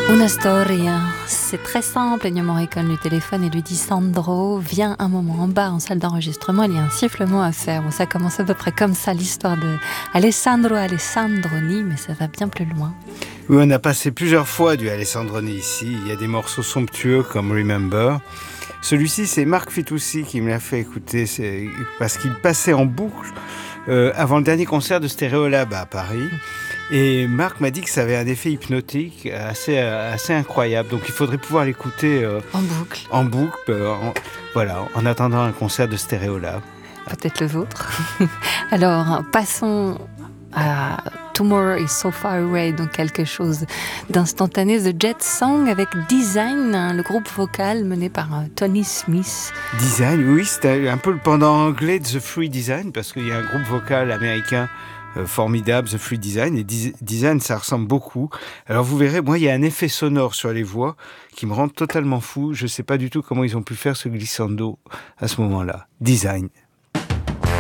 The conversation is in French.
Una storia, c'est très simple. Ennio Morricone lui téléphone et lui dit: Sandro, viens un moment en bas en salle d'enregistrement, il y a un sifflement à faire. Bon, ça commence à peu près comme ça l'histoire de Alessandroni, mais ça va bien plus loin. Oui, on a passé plusieurs fois du Alessandroni ici. Il y a des morceaux somptueux comme Remember. Celui-ci, c'est Marc Fitoussi qui me l'a fait écouter, parce qu'il passait en boucle avant le dernier concert de Stéréolab à Paris. Et Marc m'a dit que ça avait un effet hypnotique assez incroyable. Donc il faudrait pouvoir l'écouter En boucle. En attendant un concert de Stéréolab. Peut-être le vôtre. Alors, passons à Tomorrow is so far away, donc quelque chose d'instantané. The Jet Song avec Design, le groupe vocal mené par Tony Smith. Design, oui, c'était un peu le pendant anglais de The Free Design, parce qu'il y a un groupe vocal américain formidable, The Free Design, et Design, ça ressemble beaucoup. Alors vous verrez, moi, il y a un effet sonore sur les voix qui me rend totalement fou. Je ne sais pas du tout comment ils ont pu faire ce glissando à ce moment-là. Design.